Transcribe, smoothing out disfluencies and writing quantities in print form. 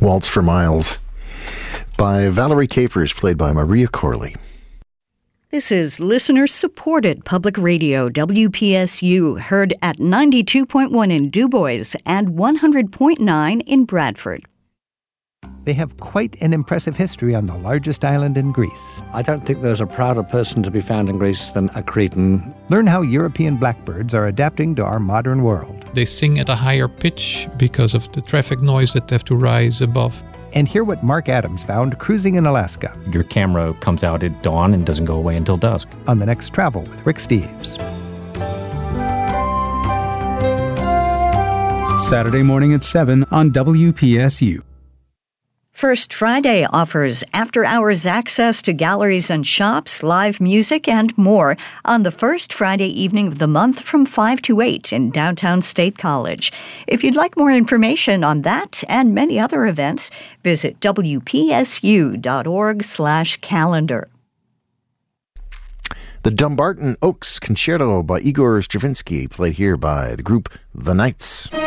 Waltz for Miles by Valerie Capers, played by Maria Corley. This is listener-supported public radio, WPSU, heard at 92.1 in DuBois and 100.9 in Bradford. They have quite an impressive history on the largest island in Greece. I don't think there's a prouder person to be found in Greece than a Cretan. Learn how European blackbirds are adapting to our modern world. They sing at a higher pitch because of the traffic noise that they have to rise above. And hear what Mark Adams found cruising in Alaska. Your camera comes out at dawn and doesn't go away until dusk. On The Next Travel with Rick Steves. Saturday morning at 7 on WPSU. First Friday offers after-hours access to galleries and shops, live music, and more on the first Friday evening of the month from 5 to 8 in downtown State College. If you'd like more information on that and many other events, visit wpsu.org/calendar. The Dumbarton Oaks Concerto by Igor Stravinsky, played here by the group The Knights.